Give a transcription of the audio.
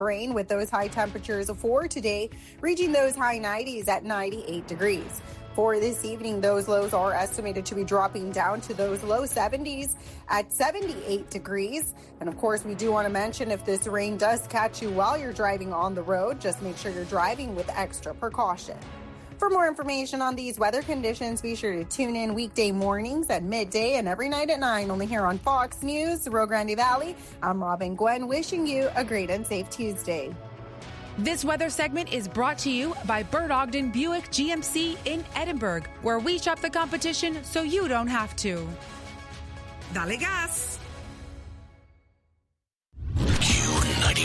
rain with those high temperatures for today, reaching those high 90s at 98 degrees. For this evening, those lows are estimated to be dropping down to those low 70s at 78 degrees. And of course, we do want to mention if this rain does catch you while you're driving on the road, just make sure you're driving with extra precaution. For more information on these weather conditions, be sure to tune in weekday mornings at midday and every night at 9, only here on Fox News, Rio Grande Valley. I'm Robin Gwen, wishing you a great and safe Tuesday. This weather segment is brought to you by Bert Ogden Buick GMC in Edinburgh, where we shop the competition so you don't have to. Dale gas!